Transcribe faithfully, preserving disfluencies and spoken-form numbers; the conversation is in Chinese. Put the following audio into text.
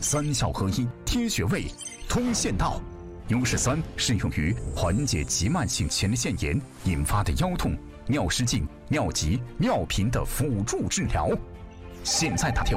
三效合一，贴穴位，通线道。优势酸适用于缓解急慢性前列腺炎引发的腰痛、尿失禁、尿急、尿频的辅助治疗。现在打电话。